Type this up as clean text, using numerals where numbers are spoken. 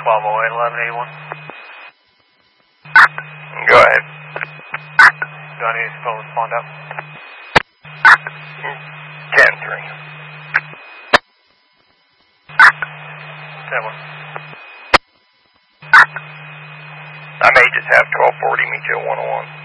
1208, 1181. Go ahead. Do I need to still respond up? 10-3. 10-1. I may just have 1240 meet you at 101.